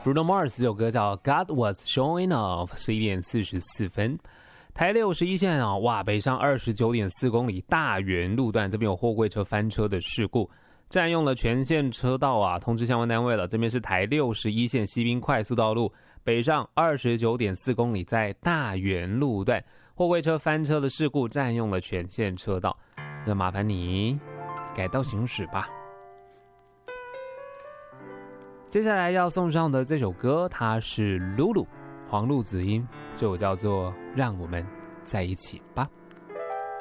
Bruno Mars 这首歌叫 God Was Showing Off， 11点44分。台61线啊，哇，北上29.4公里大园路段这边有货柜车翻车的事故，占用了全线车道啊，通知相关单位了。这边是台61线西滨快速道路北上29.4公里，在大园路段货柜车翻车的事故占用了全线车道，那麻烦你改道行驶吧。接下来要送上的这首歌，它是露露黄路子音，这首叫做《让我们在一起吧》。